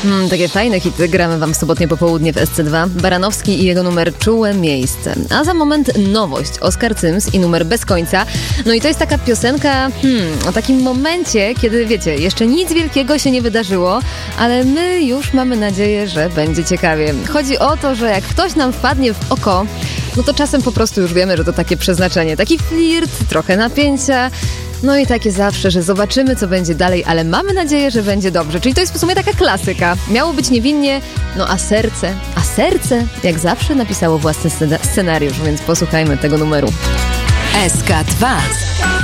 Takie fajne hity gramy wam w sobotnie popołudnie w SC2. Baranowski i jego numer Czułe miejsce. A za moment nowość. Oskar Cyms i numer Bez końca. No i to jest taka piosenka o takim momencie, kiedy wiecie, jeszcze nic wielkiego się nie wydarzyło, ale my już mamy nadzieję, że będzie ciekawie. Chodzi o to, że jak ktoś nam wpadnie w oko, no to czasem po prostu już wiemy, że to takie przeznaczenie. Taki flirt, trochę napięcia. No i takie zawsze, że zobaczymy, co będzie dalej, ale mamy nadzieję, że będzie dobrze. Czyli to jest w sumie taka klasyka. Miało być niewinnie, no a serce, jak zawsze napisało własny scenariusz, więc posłuchajmy tego numeru. SK2